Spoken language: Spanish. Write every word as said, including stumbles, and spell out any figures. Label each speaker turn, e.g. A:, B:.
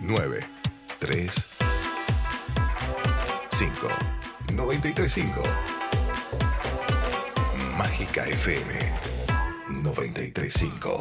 A: nueve tres cinco noventa y tres cinco. Mágica F M noventa y tres cinco.